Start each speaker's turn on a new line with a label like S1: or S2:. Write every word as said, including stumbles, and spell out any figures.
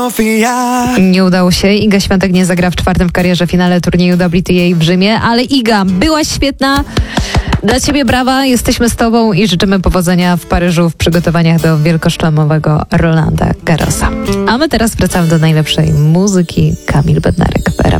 S1: Nie udało się. Iga Świątek nie zagra w czwartym w karierze finale turnieju W T A w Rzymie, ale Iga, byłaś świetna. Dla ciebie brawa, jesteśmy z tobą i życzymy powodzenia w Paryżu w przygotowaniach do wielkoszlemowego Rolanda Garrosa. A my teraz wracamy do najlepszej muzyki. Kamil Bednarek w R M